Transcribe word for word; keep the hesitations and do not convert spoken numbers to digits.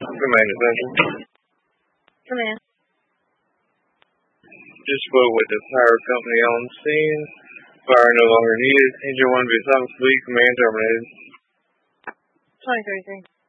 Commander Central. Command. Just spoke with the power company on the scene. Fire no longer needed. Engine one be something complete. Command terminated. twenty thirty-three.